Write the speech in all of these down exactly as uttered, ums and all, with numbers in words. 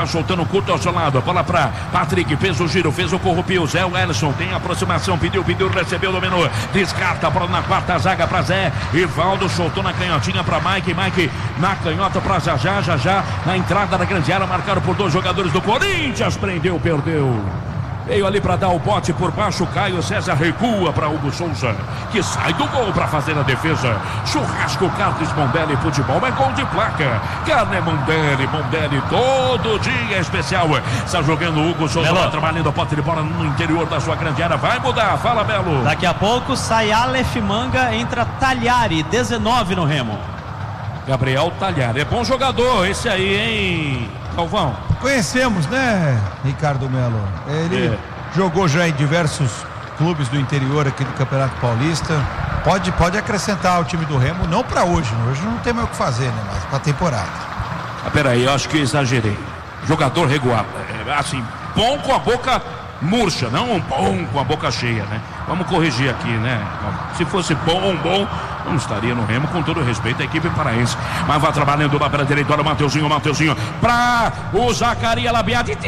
soltando curto ao seu lado. Bola pra Patrick, fez o giro, fez o corrupio. Zé Wellison tem aproximação, pediu, pediu, recebeu, dominou. Descarta bola na quarta zaga pra Zé. Ivaldo soltou na canhotinha pra Mike. Mike na canhota pra Jajá. Jajá na entrada da grande área, marcado por dois jogadores do Corinthians. Prendeu, perdeu. Veio ali para dar o bote por baixo. Caio César recua para Hugo Souza, que sai do gol para fazer a defesa. Churrasco Carnes Mondelli Futebol é gol de placa. Carne Mondelli, Mondelli todo dia é especial. Está jogando o Hugo Souza, vai trabalhando a pote de bola no interior da sua grande área. Vai mudar, fala Belo. Daqui a pouco sai Aleph Manga, entra Talhari, dezenove no Remo. Gabriel Talhari, é bom jogador esse aí, hein, Galvão? Conhecemos, né, Ricardo Melo? Ele é. jogou já em diversos clubes do interior aqui do Campeonato Paulista. Pode, pode acrescentar ao time do Remo, não para hoje. Hoje não tem mais o que fazer, né? Mas para a temporada. Ah, peraí, eu acho que exagerei. Jogador regular, é, assim, bom com a boca murcha, não um bom com a boca cheia, né? Vamos corrigir aqui, né? Se fosse bom, bom, não estaria no Remo, com todo respeito à equipe paraense. Mas vai trabalhando lá para a direita, olha o Mateuzinho, Mateuzinho, para o Zacaria Labiati.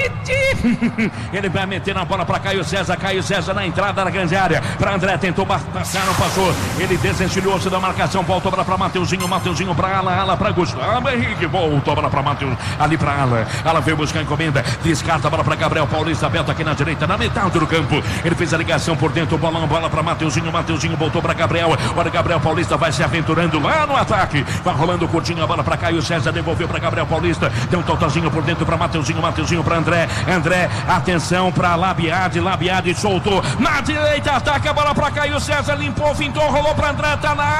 Ele vai meter na bola para Caio César, Caio César na entrada da grande área, para André, tentou passar, não passou. Ele desencilhou-se da marcação, voltou para Mateuzinho, Mateuzinho para ala, ala para Gustavo Henrique, voltou para Mateus, ali para ala, ala veio buscar a encomenda, descarta a bola para Gabriel Paulista, aberto aqui na direita, na metade do campo. Ele fez a ligação por dentro, bolão, bola para Mateuzinho, Mateuzinho voltou para Gabriel, olha Gabriel Paulista vai se aventurando lá no ataque, vai rolando curtinho a bola para Caio César, devolveu para Gabriel Paulista, deu um totalzinho por dentro para Mateuzinho, Mateuzinho para André, André, atenção para Labiade, Labiade soltou na direita, ataca a bola para Caio César, limpou, fintou, rolou para André, tá na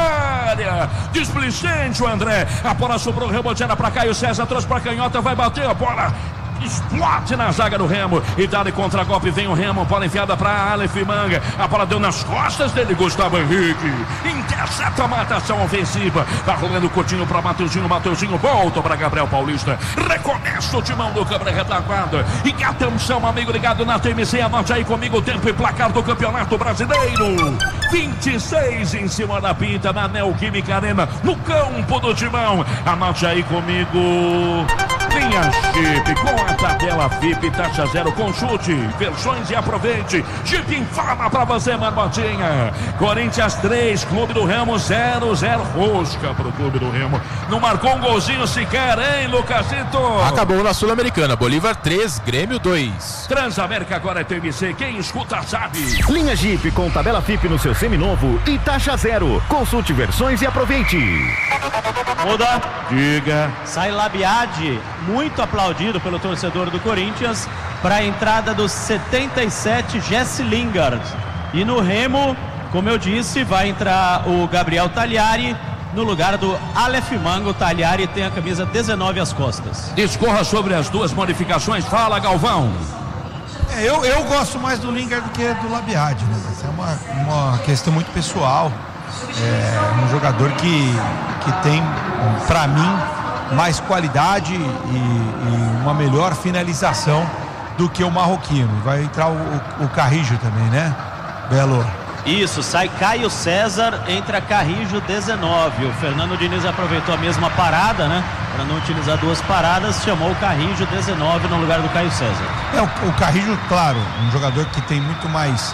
área, displicente o André, a bola sobrou, reboteada para Caio César, trouxe para canhota, vai bater a bola, explode na zaga do Remo e dá-lhe contra-golpe, vem o Remo, bola enfiada para Aleph Manga, a bola deu nas costas dele, Gustavo Henrique intercepta a matação ofensiva, tá rolando curtinho para Mateuzinho, Mateuzinho volta para Gabriel Paulista, recomeça o timão do Câmara Retaguarda. E atenção, amigo ligado na T M C, anote aí comigo o tempo e placar do Campeonato Brasileiro. vinte e seis em cima da pinta na Neoquímica Arena, no campo do timão, anote aí comigo. Linha Jeep com a tabela F I P taxa zero, consulte versões e aproveite. Jeep informa pra você, Marmotinha. Corinthians três, Clube do Remo zero, zero. Rosca pro Clube do Remo. Não marcou um golzinho sequer, hein, Lucasito? Acabou na Sul-Americana. Bolívar três, Grêmio dois. Transamérica agora é T M C. Quem escuta sabe. Linha Jeep com tabela F I P no seu seminovo e taxa zero. Consulte versões e aproveite. Muda. Diga. Sai Labiade, muito aplaudido pelo torcedor do Corinthians, para a entrada dos setenta e sete, Jesse Lingard. E no Remo, como eu disse, vai entrar o Gabriel Talhari no lugar do Aleph Manga. O Talhari tem a camisa dezenove às costas. Discorra sobre as duas modificações. Fala, Galvão. É, eu, eu gosto mais do Lingard do que do Labiade, né? Essa é uma, uma questão muito pessoal. É um jogador que, que tem, para mim, mais qualidade e, e uma melhor finalização do que o marroquino. Vai entrar o, o, o Carrijo também, né, Belo? Isso, sai Caio César, entra Carrijo dezenove. O Fernando Diniz aproveitou a mesma parada, né, para não utilizar duas paradas, chamou o Carrijo dezenove no lugar do Caio César. É, o, o Carrijo, claro, um jogador que tem muito mais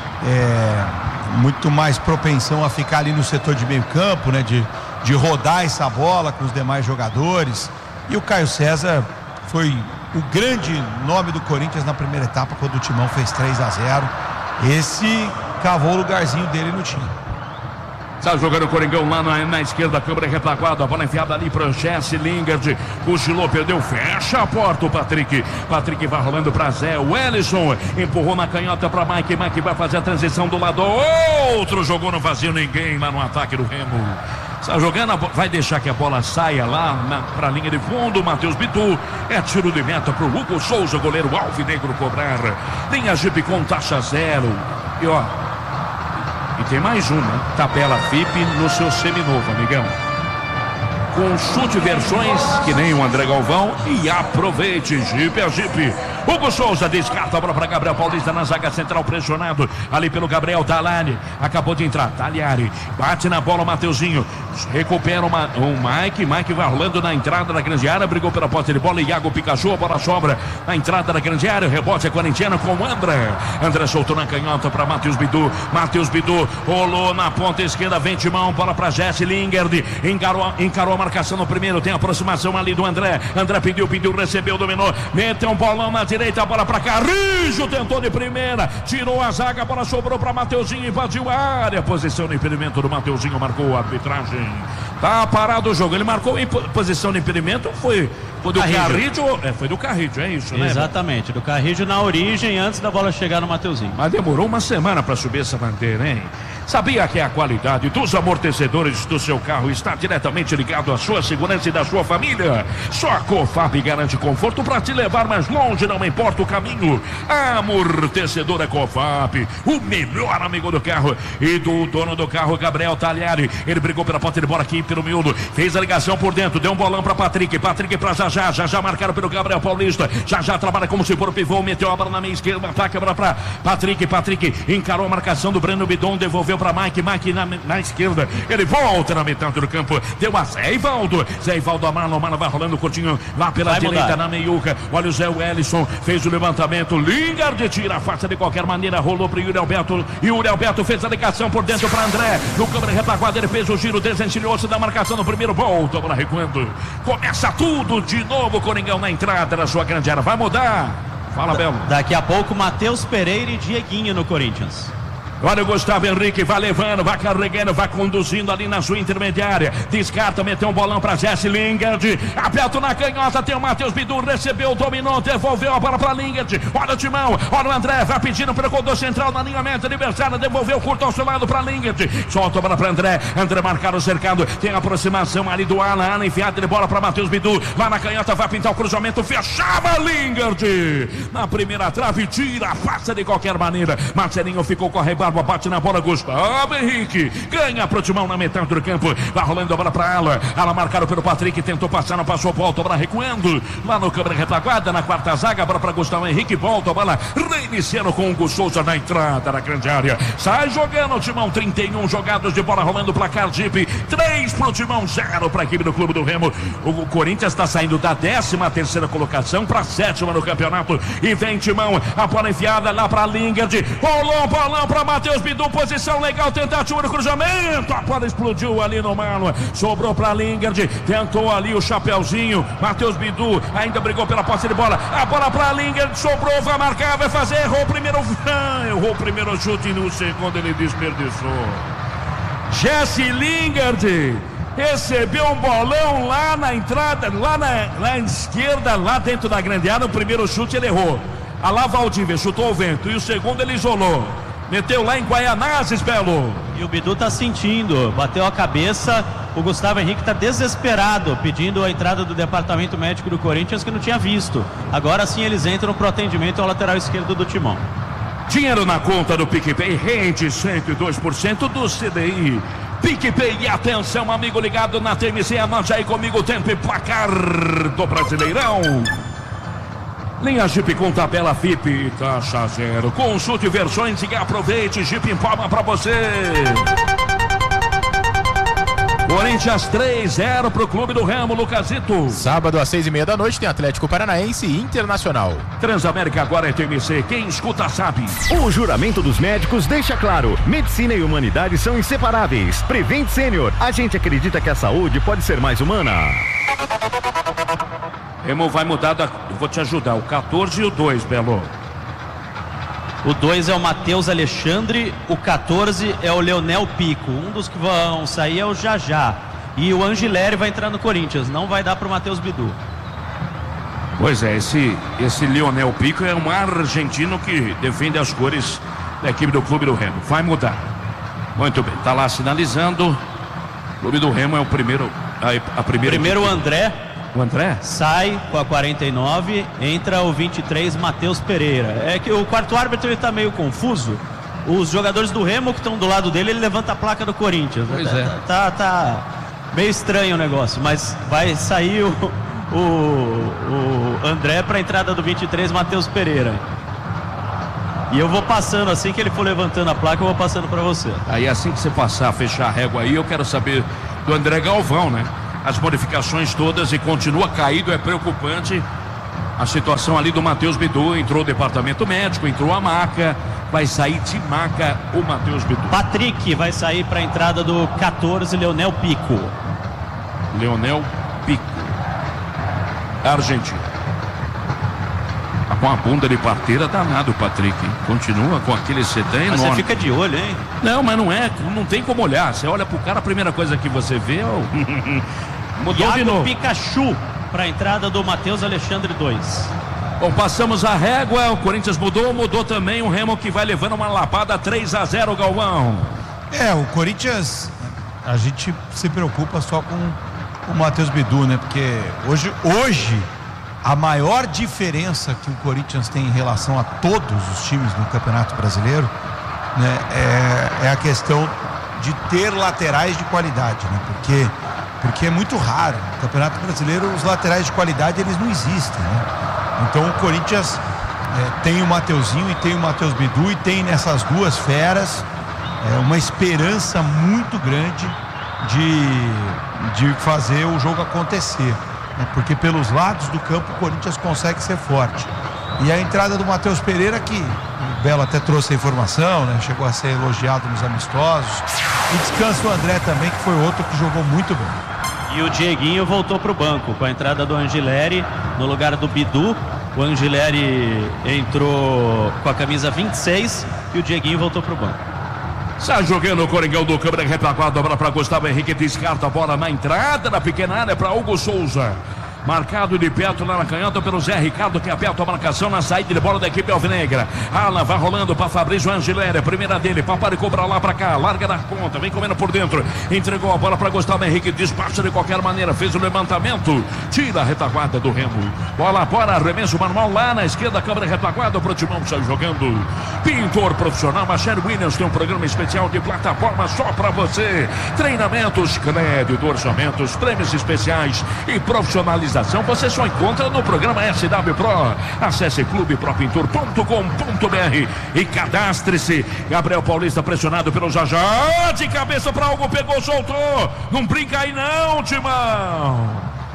é, muito mais propensão a ficar ali no setor de meio campo, né, de de rodar essa bola com os demais jogadores. E o Caio César foi o grande nome do Corinthians na primeira etapa, quando o Timão fez três a zero. Esse cavou o lugarzinho dele no time. Está jogando o Coringão lá na, na esquerda, a câmera retaguarda, a bola enfiada ali para o Jesse Lingard, cochilou, perdeu, fecha a porta o Patrick, Patrick vai rolando para Zé Wellison, empurrou na canhota para Mike, Mike vai fazer a transição do lado, outro jogou no vazio, ninguém lá no ataque do Remo. Está jogando, vai deixar que a bola saia lá para a linha de fundo. Matheus Bitu, é tiro de meta para o Hugo Souza, goleiro alvinegro cobrar. Linha Jeep com taxa zero. E ó, e tem mais uma, tabela F I P no seu seminovo, amigão. Consulte versões que nem o André Galvão e aproveite. Jeep é Jeep. Hugo Souza descarta a bola para Gabriel Paulista na zaga central, pressionado ali pelo Gabriel Talhari. Acabou de entrar, Talhari bate na bola, Mateuzinho recupera uma, o Mike, Mike vai rolando na entrada da grande área, brigou pela posse de bola, Iago Pikachu, a bola sobra na entrada da grande área, o rebote é corintiano com o André, André soltou na canhota para Matheus Bidu, Matheus Bidu rolou na ponta esquerda, vem de mão, bola para Jesse Lingard, encarou, encarou a marcação no primeiro, tem aproximação ali do André, André pediu, pediu, recebeu, dominou, meteu um bolão na direita, a bola para Carrijo, tentou de primeira, tirou a zaga, a bola sobrou para Mateuzinho, invadiu a área, posição de impedimento do Mateuzinho, marcou a arbitragem. Tá parado o jogo. Ele marcou em posição de impedimento. Foi, foi do Carrijo. É, foi do Carrijo, é isso, né? Exatamente, do Carrijo na origem, antes da bola chegar no Mateuzinho. Mas demorou uma semana para subir essa bandeira, hein? Sabia que a qualidade dos amortecedores do seu carro está diretamente ligado à sua segurança e da sua família? Só a Cofap garante conforto para te levar mais longe, não importa o caminho. Amortecedor é Cofap, o melhor amigo do carro e do dono do carro, Gabriel Talhari. Ele brigou pela ponta de bola aqui pelo miúdo, fez a ligação por dentro, deu um bolão para Patrick, Patrick para Jajá, Jajá marcaram pelo Gabriel Paulista, Jajá trabalha como se for o pivô, meteu a bola na meia esquerda, ataque para Patrick, Patrick encarou a marcação do Breno Bidon, devolveu para Mike, Mike na, na esquerda, ele volta na metade do campo, deu a Zé Ivaldo, Zé Ivaldo Amaro, Amaro vai rolando curtinho lá pela vai direita mudar. Na meiuca, olha o Zé Wellison, fez o levantamento, Lingard tira a face de qualquer maneira, rolou para o Yuri Alberto, Yuri Alberto fez a ligação por dentro para André, no câmera retaguarda ele fez o giro, desencilhou-se da marcação no primeiro, volta para recuando, começa tudo de novo, Coringão na entrada da sua grande área, vai mudar, fala Belo. Daqui a pouco Matheus Pereira e Dieguinho no Corinthians. Olha o Gustavo Henrique, vai levando, vai carregando, vai conduzindo ali na sua intermediária. Descarta, meteu um bolão para Jesse Lingard. Aberto na canhota, tem o Matheus Bidu, recebeu, dominou, devolveu a bola para Lingard. Olha o Timão, olha o André, vai pedindo pelo corredor central na alinhamento adversário, devolveu curto ao seu lado para Lingard. Solta a bola para André, André marcado o cercado, tem a aproximação ali do Alan, Alan enfiado de bola para Matheus Bidu. Lá na canhota vai pintar o cruzamento, fechava Lingard. Na primeira trave, tira, passa de qualquer maneira. Marcelinho ficou com a rebarba, bate na bola, Gustavo Henrique ganha pro Timão na metade do campo, vai rolando a bola pra ela, ela marcada pelo Patrick, tentou passar, não passou, volta a bola recuando, lá no câmera retaguarda, na quarta zaga, a bola pra Gustavo Henrique, volta a bola, reiniciando com o Hugo Souza na entrada da grande área, sai jogando o Timão, trinta e um jogados de bola rolando, placar Jeep, três pro Timão, zero pra equipe do Clube do Remo. O Corinthians está saindo da décima terceira colocação pra sétima no campeonato, e vem Timão, a bola enfiada lá pra Lingard, rolou o bolão pra Matheus Bidu, posição legal, tentativa do cruzamento, a bola explodiu ali no malo, sobrou para Lingard, tentou ali o chapeuzinho, Matheus Bidu ainda brigou pela posse de bola, a bola para Lingard, sobrou, vai marcar, vai fazer, errou o primeiro, errou o primeiro chute e no segundo ele desperdiçou. Jesse Lingard recebeu um bolão lá na entrada, lá na, lá na esquerda, lá dentro da grande área, o primeiro chute ele errou, a lá Valdívia chutou o vento e o segundo ele isolou. Meteu lá em Guaianazes, Belo. E o Bidu tá sentindo, bateu a cabeça. O Gustavo Henrique tá desesperado, pedindo a entrada do departamento médico do Corinthians, que não tinha visto. Agora sim eles entram pro atendimento ao lateral esquerdo do Timão. Dinheiro na conta do PicPay rende cento e dois por cento do C D I. PicPay, e atenção, amigo ligado na T M C, anote aí comigo o tempo e placar do Brasileirão. Linha Jeep com tabela F I P, taxa zero. Consulte versões e aproveite. Jeep informa pra você. Corinthians três zero pro Clube do Remo, Lucasito. Sábado às seis e meia da noite tem Atlético Paranaense e Internacional. Transamérica agora é T M C, quem escuta sabe. O juramento dos médicos deixa claro, medicina e humanidade são inseparáveis. Prevent Sênior, a gente acredita que a saúde pode ser mais humana. Remo vai mudar, da... eu vou te ajudar, o quatorze e o dois, Belo. O dois é o Matheus Alexandre, o quatorze é o Leonel Pico. Um dos que vão sair é o Jajá. E o Angileri vai entrar no Corinthians, não vai dar para o Matheus Bidu. Pois é, esse, esse Leonel Pico é um argentino que defende as cores da equipe do Clube do Remo. Vai mudar. Muito bem, tá lá sinalizando. O Clube do Remo é o primeiro. A, a primeira Primeiro o André. O André? Sai com a quarenta e nove, entra o vinte e três, Matheus Pereira. É que o quarto árbitro ele tá meio confuso. Os jogadores do Remo que estão do lado dele, ele levanta a placa do Corinthians. Pois tá, é. Tá, tá meio estranho o negócio, mas vai sair o, o, o André para a entrada do vinte e três, Matheus Pereira. E eu vou passando, assim que ele for levantando a placa, eu vou passando para você. Aí assim que você passar, fechar a régua aí, eu quero saber do André Galvão, né? As modificações todas e continua caído, é preocupante a situação ali do Matheus Bidu. Entrou o departamento médico, entrou a maca, vai sair de maca o Matheus Bidu. Patrick vai sair para a entrada do quatorze, Leonel Pico. Leonel Pico, Argentina. Tá com a bunda de parteira danado o Patrick, hein? Continua com aquele sedã enorme. Mas você fica de olho, hein? Não, mas não é, não tem como olhar. Você olha pro cara, a primeira coisa que você vê é o... Mudou Iago de novo. Pikachu para a entrada do Matheus Alexandre dois. Bom, passamos a régua, o Corinthians mudou, mudou também o Remo, que vai levando uma lapada três a zero, Galvão. É, o Corinthians, a gente se preocupa só com o Matheus Bidu, né? Porque hoje, hoje a maior diferença que o Corinthians tem em relação a todos os times no Campeonato Brasileiro, né, é, é a questão de ter laterais de qualidade, né? Porque, porque é muito raro. No Campeonato Brasileiro, os laterais de qualidade, eles não existem, né? Então o Corinthians é, tem o Mateuzinho e tem o Matheus Bidu e tem nessas duas feras é, uma esperança muito grande de, de fazer o jogo acontecer, né? Porque pelos lados do campo o Corinthians consegue ser forte. E a entrada do Matheus Pereira, que o Belo até trouxe a informação, né? Chegou a ser elogiado nos amistosos. E descansa o André também, que foi outro que jogou muito bem. E o Dieguinho voltou para o banco com a entrada do Angileri no lugar do Bidu. O Angileri entrou com a camisa vinte e seis e o Dieguinho voltou para o banco. Sai jogando o Coringão do câmera retaguarda, bola para Gustavo Henrique, descarta a bola na entrada da pequena área para Hugo Souza. Marcado de perto lá na canhota pelo Zé Ricardo, que aperta a marcação na saída de bola da equipe alvinegra. Alan vai rolando para Fabrício Angileri, primeira dele, Papai cobra lá para cá, larga na ponta, vem comendo por dentro, entregou a bola para Gustavo Henrique, despacha de qualquer maneira, fez o levantamento, tira a retaguarda do Remo, bola fora, arremesso manual lá na esquerda, câmera retaguarda, pro Timão sai jogando. Pintor profissional, Machado Williams tem um programa especial de plataforma só para você, treinamentos, crédito, orçamentos, prêmios especiais e profissionalização. Você só encontra no programa S W Pro. Acesse clube pro pintor ponto com ponto b r e cadastre-se. Gabriel Paulista pressionado pelo Jajá. De cabeça para Hugo, pegou, soltou. Não brinca aí não, Timão.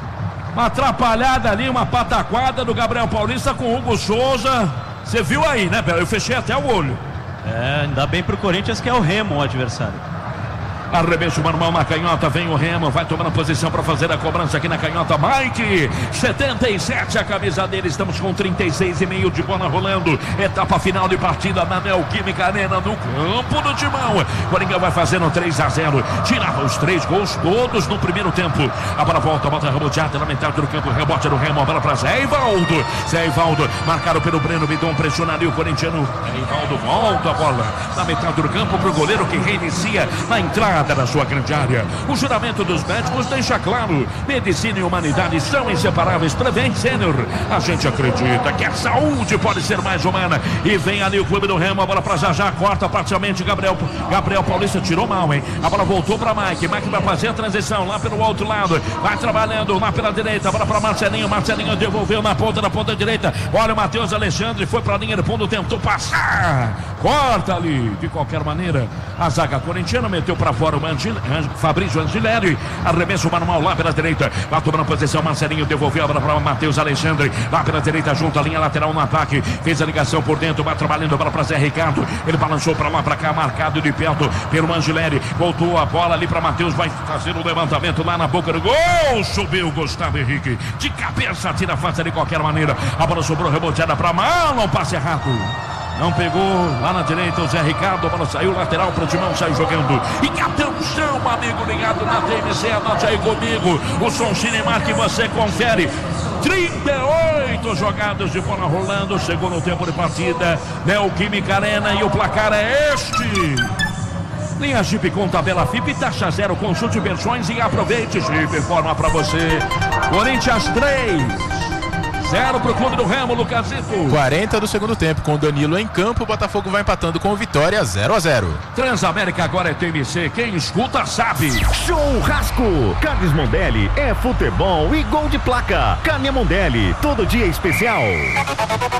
Uma atrapalhada ali, uma pataquada do Gabriel Paulista com o Hugo Souza. Você viu aí, né, Belo? Eu fechei até o olho. É, ainda bem pro Corinthians que é o Remo o adversário. Arremesso manual na canhota, vem o Remo, vai tomando posição para fazer a cobrança aqui na canhota. Mike, setenta e sete a camisa dele, estamos com trinta e seis e meio de bola rolando. Etapa final de partida na Neoquímica Arena, no campo do Timão. Coringão vai fazendo três a zero, tirava os três gols todos no primeiro tempo. A bola volta, bota reboteada na metade do campo, rebote do Remo, a bola para Zé Ivaldo. Zé Ivaldo, marcado pelo Breno Bidon, pressiona ali o corintiano. Zé Ivaldo volta a bola na metade do campo para o goleiro, que reinicia na entrada da sua grande área. O juramento dos médicos deixa claro: medicina e humanidade são inseparáveis. Prevent Sênior, a gente acredita que a saúde pode ser mais humana. E vem ali o clube do Remo, a bola para Jajá, corta parcialmente Gabriel Gabriel Paulista, tirou mal, hein? A bola voltou para Mike, Mike vai fazer a transição lá pelo outro lado, vai trabalhando lá pela direita, a bola para Marcelinho, Marcelinho devolveu na ponta da ponta direita, olha o Matheus Alexandre, foi para a linha de fundo, tentou passar, corta ali, de qualquer maneira, a zaga corintiana meteu para fora o Angil, Fabrício Angileri, arremesso manual lá pela direita, vai tomando posição, Marcelinho devolveu a bola para Matheus Alexandre, lá pela direita, junto à linha lateral no ataque, fez a ligação por dentro, vai trabalhando a bola para Zé Ricardo, ele balançou para lá, para cá, marcado de perto pelo Angileri, voltou a bola ali para Matheus, vai fazer o levantamento lá na boca do gol, subiu Gustavo Henrique, de cabeça, tira a face de qualquer maneira, a bola sobrou reboteada para Marlon, passe errado. Não pegou lá na direita o Zé Ricardo, a bola saiu lateral para o Timão, saiu jogando. E atenção, amigo ligado na T M C, anote aí comigo o som Cinemark que você confere. trinta e oito jogadas de bola rolando, chegou no tempo de partida, Neoquímica Arena e o placar é este. Linha Jeep com tabela F I P, taxa zero, consulte versões e aproveite. Jeep informa para você. Corinthians três. Zero pro clube do Remo, Lucasito. quarenta do segundo tempo, com o Danilo em campo, o Botafogo vai empatando com o Vitória zero a zero. Transamérica agora é T M C, quem escuta sabe. Churrasco, Carnes Mondelli é futebol e gol de placa. Carne Mondelli, todo dia especial.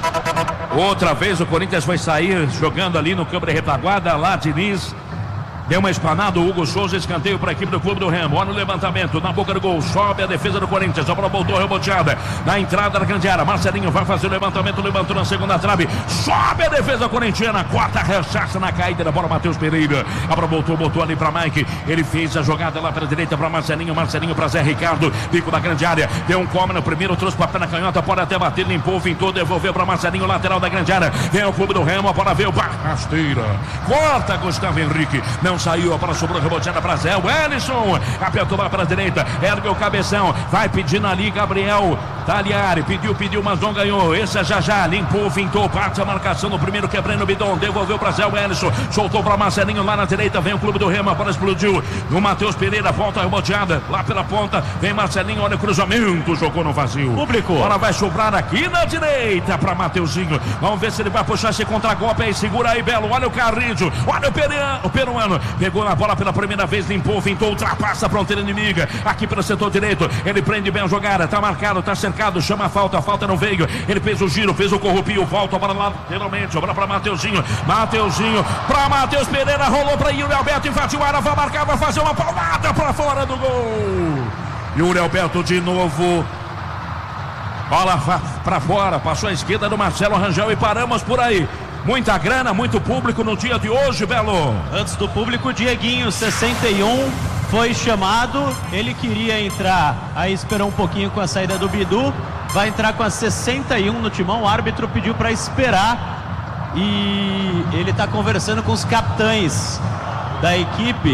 Outra vez o Corinthians vai sair jogando ali no câmera retaguarda, lá Diniz Deu uma espanada, o Hugo Souza, escanteio para a equipe do Clube do Remo. Olha o levantamento, na boca do gol, sobe a defesa do Corinthians, a bola voltou reboteada, na entrada da grande área, Marcelinho vai fazer o levantamento, levantou na segunda trave, sobe a defesa corintiana, quarta rechaça na caída da bola, Matheus Pereira, a bola voltou, botou ali para Mike, ele fez a jogada lá para a direita para Marcelinho, Marcelinho para Zé Ricardo, bico da grande área, deu um come no primeiro, trouxe para a perna canhota, pode até bater, limpou, fintou, devolveu para Marcelinho, lateral da grande área, vem o Clube do Remo, a bola veio, rasteira, corta Gustavo Henrique, não saiu, a bola sobrou reboteada para Zé Wellison, apertou lá para a direita, ergue o cabeção, vai pedindo ali Gabriel Tagliari, pediu, pediu, mas não ganhou, esse é já já, limpou, fintou, parte a marcação no primeiro, quebrando o bidon, devolveu para Zé Wellison, soltou para Marcelinho lá na direita, vem o Clube do Remo, a bola explodiu, no Matheus Pereira, volta reboteada, lá pela ponta, vem Marcelinho, olha o cruzamento, jogou no vazio, público, bola vai sobrar aqui na direita para Mateuzinho, vamos ver se ele vai puxar esse contra-golpe aí, segura aí Belo, olha o Carrizo, olha o peruano, o peruano, pegou na bola pela primeira vez, limpou, fintou, ultrapassa a fronteira inimiga, aqui pelo setor direito, ele prende bem a jogada, tá marcado, tá cercado, chama a falta, a falta não veio, ele fez o giro, fez o corrupio, volta a bola lá, lateralmente, a bola pra Mateuzinho, Mateuzinho, pra Matheus Pereira, rolou pra Yuri Alberto, invadiu a área, vai marcar, vai fazer uma palmada pra fora do gol, Yuri Alberto de novo, bola pra fora, passou a esquerda do Marcelo Rangel e paramos por aí. Muita grana, muito público no dia de hoje, Belo. Antes do público, Dieguinho, sessenta e um, foi chamado. Ele queria entrar, aí esperou um pouquinho com a saída do Bidu. Vai entrar com a sessenta e um no timão. O árbitro pediu para esperar. E ele está conversando com os capitães da equipe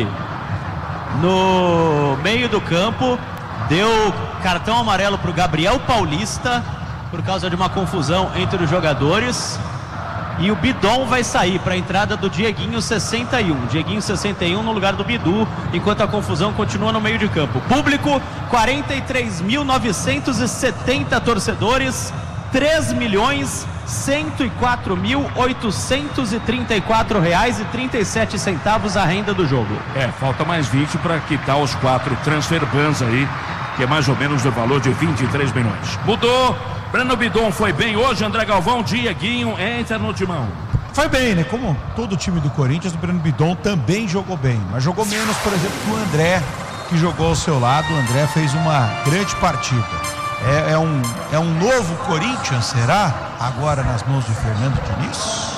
no meio do campo. Deu cartão amarelo para o Gabriel Paulista por causa de uma confusão entre os jogadores. E o Bidon vai sair para a entrada do Dieguinho sessenta e um. Dieguinho sessenta e um no lugar do Bidu, enquanto a confusão continua no meio de campo. Público, quarenta e três mil novecentos e setenta torcedores, três milhões cento e quatro mil oitocentos e trinta e quatro reais e trinta e sete centavos a renda do jogo. É, falta mais vinte para quitar os quatro transfer bans aí, que é mais ou menos o valor de vinte e três milhões. Mudou. Breno Bidon foi bem hoje, André Galvão, Dieguinho entra no timão. Foi bem, né? Como todo o time do Corinthians, o Breno Bidon também jogou bem, mas jogou menos, por exemplo, que o André, que jogou ao seu lado. O André fez uma grande partida. É, é, um, é um novo Corinthians, será? Agora nas mãos de Fernando Diniz?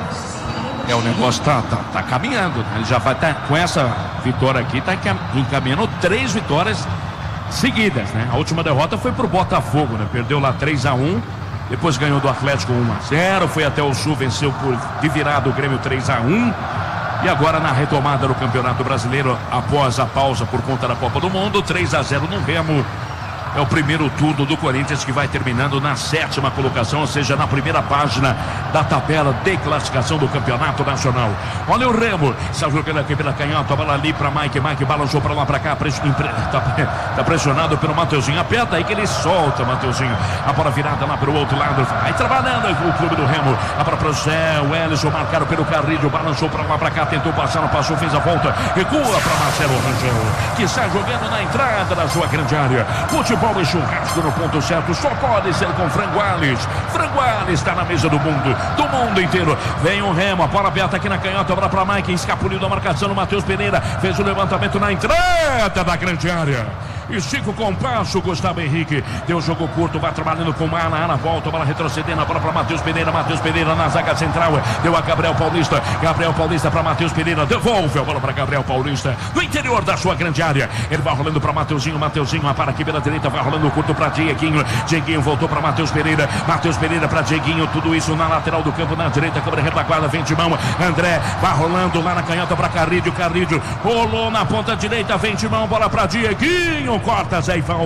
É, o negócio tá, tá, tá caminhando, né? Ele já vai estar, tá, com essa vitória aqui, tá encaminhando três vitórias seguidas, né? A última derrota foi pro Botafogo, né? Perdeu lá três a um, depois ganhou do Atlético um a zero, foi até o Sul, venceu por, de virada o Grêmio três a um, e agora na retomada do Campeonato Brasileiro, após a pausa por conta da Copa do Mundo, três a zero no Remo. É o primeiro turno do Corinthians que vai terminando na sétima colocação, ou seja, na primeira página da tabela de classificação do Campeonato Nacional. Olha o Remo, está jogando aqui pela canhota, a bola ali para Mike, Mike balançou para lá para cá, está tá pressionado pelo Mateuzinho, aperta aí que ele solta, Mateuzinho, a bola virada lá para o outro lado, vai trabalhando o Clube do Remo, a bola para o Zé Wellison, marcado pelo Carrilho, balançou para lá para cá, tentou passar, não passou, fez a volta, recua para Marcelo Rangel, que está jogando na entrada da sua grande área. Futebol e churrasco no ponto certo, só pode ser com Franguales. Franguales está na mesa do mundo, do mundo inteiro. Vem o Remo, a bola aberta aqui na canhota, bola para Mike, escapuliu da marcação no Matheus Pereira, fez o levantamento na entrada da grande área. Estica o compasso, Gustavo Henrique. Deu jogo curto, vai trabalhando com Ana. Ana volta, a bola retrocedendo, a bola para Matheus Pereira. Matheus Pereira na zaga central. Deu a Gabriel Paulista. Gabriel Paulista para Matheus Pereira. Devolve a bola para Gabriel Paulista. No interior da sua grande área. Ele vai rolando para Mateuzinho. Mateuzinho para aqui pela direita. Vai rolando curto para Dieguinho. Dieguinho voltou para Matheus Pereira. Matheus Pereira para Dieguinho. Tudo isso na lateral do campo, na direita. Câmara retaguarda, vem de mão. André vai rolando lá na canhota para Carrídio. Carrídio rolou na ponta direita. Vem de mão. Bola para Dieguinho. Corta Zé Ivaldo.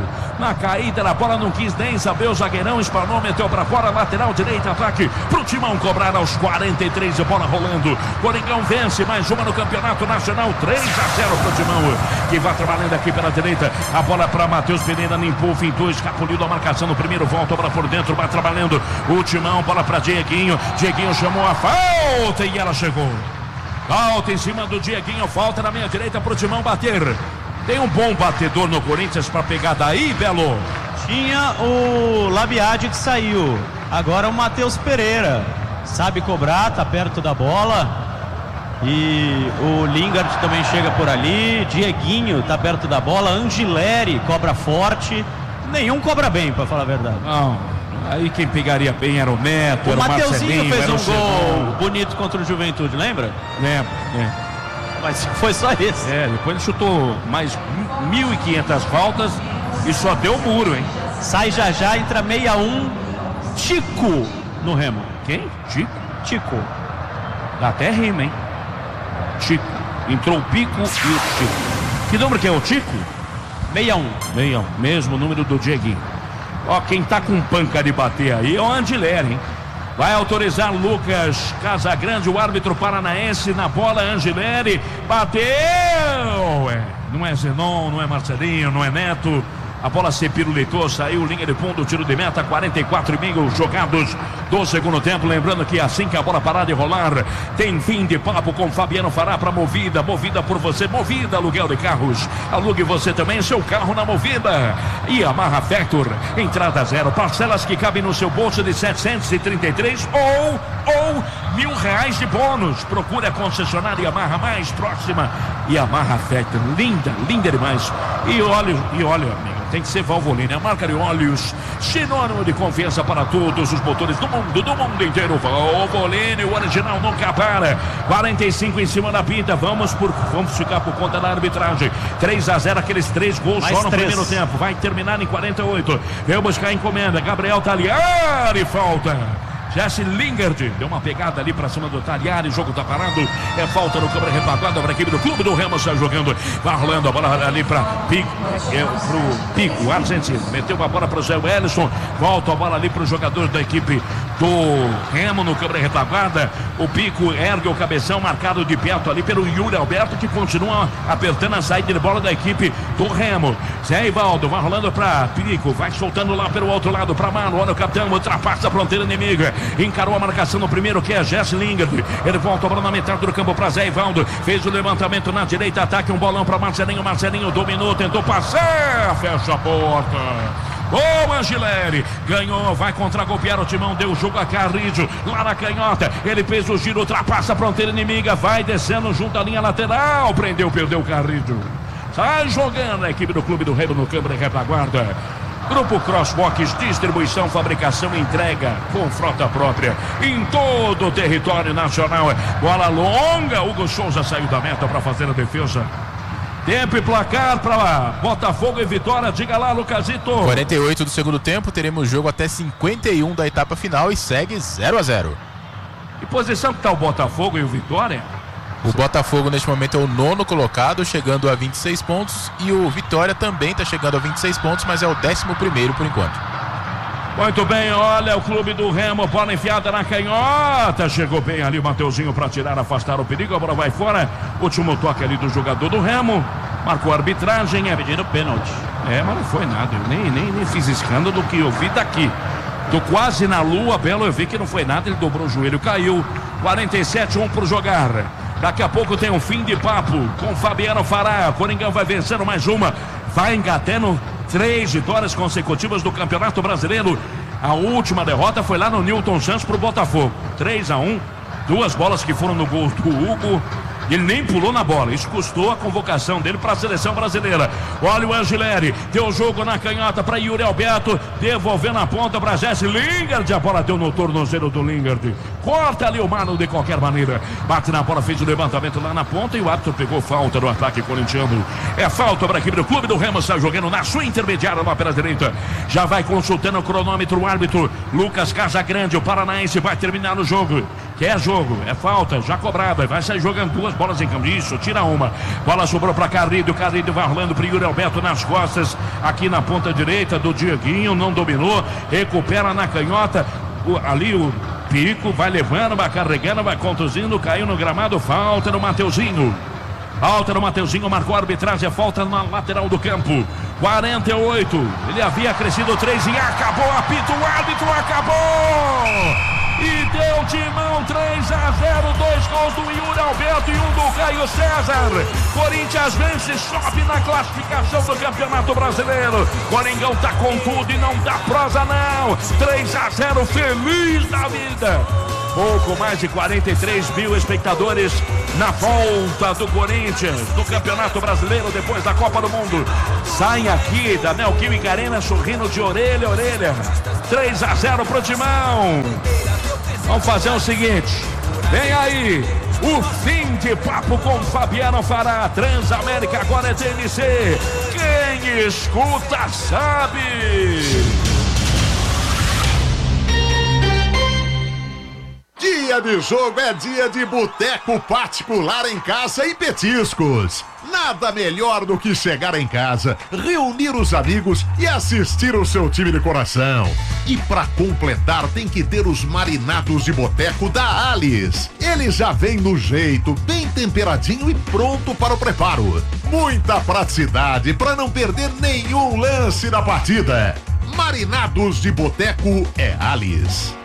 Na caída da bola não quis nem saber. O zagueirão espanou, meteu para fora. Lateral direita, ataque pro Timão cobrar aos quarenta e três. A bola rolando. Coringão vence mais uma no Campeonato Nacional. três a zero pro Timão, que vai trabalhando aqui pela direita. A bola para Matheus Pereira, limpou, fintou, escapuliu da marcação no primeiro. Volta a bola por dentro, vai trabalhando o Timão. Bola para Dieguinho. Dieguinho chamou a falta e ela chegou. Falta em cima do Dieguinho. Falta na meia direita pro Timão bater. Tem um bom batedor no Corinthians para pegar daí, Belo? Tinha o Labiade que saiu. Agora o Matheus Pereira. Sabe cobrar, tá perto da bola. E o Lingard também chega por ali. Dieguinho tá perto da bola. Angileri cobra forte. Nenhum cobra bem, pra falar a verdade. Não, aí quem pegaria bem era o Neto, O era o Mateuzinho Marcelinho, fez era um o gol Cedão. bonito contra o Juventude, lembra? Lembro, é. Mas foi só esse. É, depois ele chutou mais mil e quinhentas faltas e só deu muro, hein? Sai já já, entra sessenta e um. Tico no Remo. Quem? Chico? Tico. Dá até rima, hein? Chico. Entrou o Pico e o Chico. Que número que é o Chico? sessenta e um. Meião, mesmo número do Dieguinho. Ó, quem tá com panca de bater aí é o Angileri, hein? Vai autorizar Lucas Casagrande, o árbitro paranaense na bola. Angileri bateu! É, não é Zenon, não é Marcelinho, não é Neto. A bola se pirulitou, saiu linha de fundo, tiro de meta, quarenta e quatro e meio jogados do segundo tempo. Lembrando que assim que a bola parar de rolar, tem fim de papo com Fabiano Fará para Movida. Movida por você, Movida, aluguel de carros. Alugue você também seu carro na Movida. E Yamaha Factor, entrada zero, parcelas que cabem no seu bolso de setecentos e trinta e três ou, ou mil reais de bônus. Procure a concessionária Yamaha mais próxima. Yamaha Factor, linda, linda demais. E olha, e olha, amigo, tem que ser Valvoline, a marca de óleos, sinônimo de confiança para todos os motores do mundo, do mundo inteiro. Valvoline, o original nunca para. quarenta e cinco em cima da pinta. Vamos, por, vamos ficar por conta da arbitragem. três a zero, aqueles três gols Mais só no três. primeiro tempo. Vai terminar em quarenta e oito. Veio buscar a encomenda. Gabriel Tagliari, falta. Jesse Lingard deu uma pegada ali pra cima do Tagliari. O jogo tá parado. É falta no câmera repaguada para a equipe do Clube do Remo. Está jogando. Vai rolando a bola ali para Pico. É, pro Pico, argentino. Meteu a bola para o Zé Wellison. Volta a bola ali para os jogadores da equipe do Remo no câmera repaguada. O Pico ergue o cabeção, marcado de perto ali pelo Yuri Alberto, que continua apertando a saída de bola da equipe do Remo. Zé Ivaldo vai rolando para Pico. Vai soltando lá pelo outro lado para Mano. Olha o capitão, ultrapassa a fronteira inimiga. Encarou a marcação no primeiro, que é Jesse Lingard. Ele volta a bola na metade do campo para Zé Ivaldo. Fez o levantamento na direita, ataque, um bolão para Marcelinho. Marcelinho dominou, tentou passar, fecha a porta. O Angileri ganhou, vai contra-golpear o timão, deu o jogo a Carrijo, lá na canhota, ele fez o giro, ultrapassa a fronteira inimiga, vai descendo junto à linha lateral, prendeu, perdeu o Carrijo. Sai jogando a equipe do Clube do Remo no campo de retaguarda. Grupo Crossbox, distribuição, fabricação e entrega com frota própria em todo o território nacional. Bola longa, Hugo Souza saiu da meta para fazer a defesa. Tempo e placar para Botafogo e Vitória. Diga lá, Lucasito. quarenta e oito do segundo tempo, teremos jogo até cinquenta e um da etapa final e segue zero a zero. Que posição que está o Botafogo e o Vitória? O Botafogo neste momento é o nono colocado, chegando a vinte e seis pontos, e o Vitória também está chegando a vinte e seis pontos, mas é o décimo primeiro por enquanto. Muito bem, olha o Clube do Remo, bola enfiada na canhota, chegou bem ali o Mateuzinho para tirar, afastar o perigo, a bola vai fora, último toque ali do jogador do Remo, marcou a arbitragem, é pedindo pênalti. É, mas não foi nada, eu nem, nem, nem fiz escândalo do que eu vi daqui. Tô quase na lua, Belo, eu vi que não foi nada, ele dobrou o joelho, caiu, quarenta e sete, um para jogar. Daqui a pouco tem um fim de papo com Fabiano Fará. Coringão vai vencendo mais uma. Vai engatando três vitórias consecutivas do Campeonato Brasileiro. A última derrota foi lá no Newton Santos pro Botafogo. três a um. Duas bolas que foram no gol do Hugo. Ele nem pulou na bola. Isso custou a convocação dele para a seleção brasileira. Olha o Angileri. Deu jogo na canhota para Yuri Alberto. Devolvendo a ponta para Jesse Lingard. A bola deu no tornozelo do Lingard. Corta ali o Mano de qualquer maneira. Bate na bola, fez o levantamento lá na ponta. E o árbitro pegou falta no ataque corintiano. É falta para a equipe do Clube do Remo. Está jogando na sua intermediária lá pela direita. Já vai consultando o cronômetro. O árbitro Lucas Casagrande. O paranaense vai terminar o jogo. Quer jogo, é falta, já cobrada. Vai sair jogando duas bolas em campo. Isso, tira uma. Bola sobrou para Carrido. Carrido vai rolando para Yuri Alberto nas costas. Aqui na ponta direita do Dieguinho. Não dominou. Recupera na canhota. O, ali o Pico vai levando, vai carregando, vai conduzindo. Caiu no gramado. Falta no Mateuzinho. Falta no Mateuzinho. Marcou a arbitragem. Falta na lateral do campo. quarenta e oito. Ele havia crescido três e acabou. Apito o árbitro. Acabou. E deu timão, três a zero, dois gols do Yuri Alberto e um do Caio César. Corinthians vence, sobe na classificação do Campeonato Brasileiro. Coringão tá com tudo e não dá prosa não. três a zero, feliz da vida. pouco mais de quarenta e três mil espectadores na volta do Corinthians do Campeonato Brasileiro depois da Copa do Mundo. Saem aqui da Neoquímica Arena sorrindo de orelha a orelha. três a zero pro Timão. Vamos fazer o seguinte, vem aí o fim de papo com Fabiano Fará. Transamérica agora é T N C. Quem escuta sabe. Dia de jogo é dia de boteco particular em casa e petiscos. Nada melhor do que chegar em casa, reunir os amigos e assistir o seu time de coração. E pra completar tem que ter os marinados de boteco da Alice. Ele já vem no jeito, bem temperadinho e pronto para o preparo. Muita praticidade para não perder nenhum lance da partida. Marinados de boteco é Alice.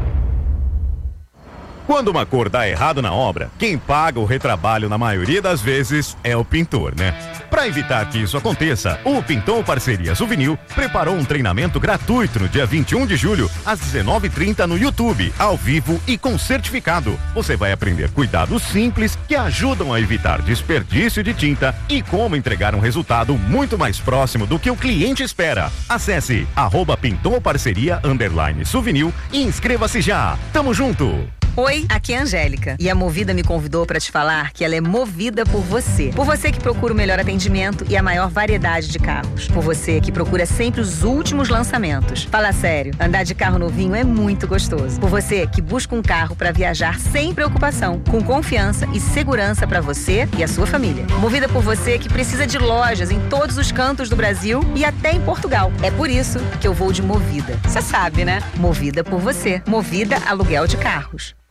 Quando uma cor dá errado na obra, quem paga o retrabalho na maioria das vezes é o pintor, né? Para evitar que isso aconteça, o Pintor Parceria Souvenir preparou um treinamento gratuito no dia vinte e um de julho, às dezenove e trinta no YouTube, ao vivo e com certificado. Você vai aprender cuidados simples que ajudam a evitar desperdício de tinta e como entregar um resultado muito mais próximo do que o cliente espera. Acesse arroba Pintor Parceria underline Souvenir e inscreva-se já. Tamo junto! Oi, aqui é a Angélica e a Movida me convidou para te falar que ela é movida por você. Por você que procura o melhor atendimento e a maior variedade de carros. Por você que procura sempre os últimos lançamentos. Fala sério, andar de carro novinho é muito gostoso. Por você que busca um carro para viajar sem preocupação, com confiança e segurança para você e a sua família. Movida por você que precisa de lojas em todos os cantos do Brasil e até em Portugal. É por isso que eu vou de Movida. Você sabe, né? Movida por você. Movida Aluguel de Carros.